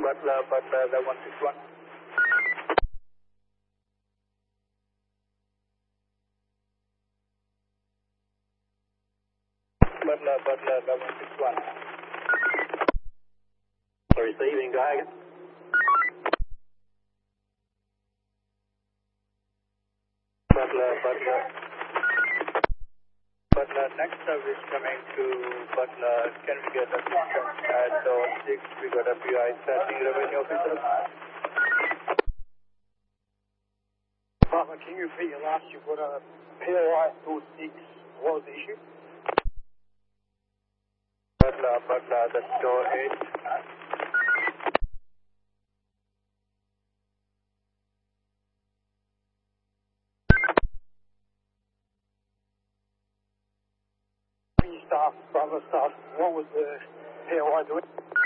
Butler, the 161. Butler, the 161. Receiving, go ahead. Butler, next service coming to Butler. Can we get assistance at door 6? We got a PI starting revenue officer. Department, can you repeat your last? You've got a POI door 6. What was the issue? Butler, that's door 8. Staff, Bravo staff, what was the POI doing?